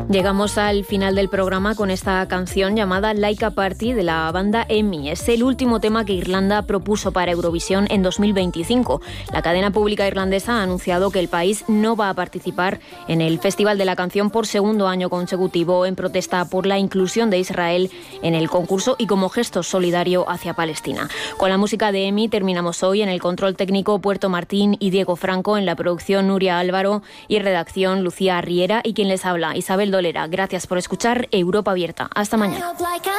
Llegamos al final del programa con esta canción llamada Like a Party de la banda EMI. Es el último tema que Irlanda propuso para Eurovisión en 2025. La cadena pública irlandesa ha anunciado que el país no va a participar en el Festival de la Canción por segundo año consecutivo en protesta por la inclusión de Israel en el concurso y como gesto solidario hacia Palestina. Con la música de EMI terminamos hoy. En el control técnico Puerto Martín y Diego Franco, en la producción Nuria Álvaro y redacción Lucía Arriera y quien les habla Isabel Dolera. Gracias por escuchar Europa Abierta. Hasta mañana.